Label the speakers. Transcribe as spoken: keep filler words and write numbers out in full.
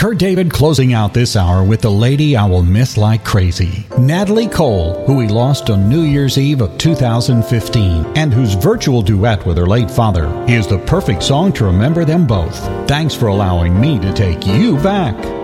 Speaker 1: Kurt David closing out this hour with the lady I will miss like crazy, Natalie Cole, who he lost on New Year's Eve of two thousand fifteen, and whose virtual duet with her late father is the perfect song to remember them both. Thanks for allowing me to take you back.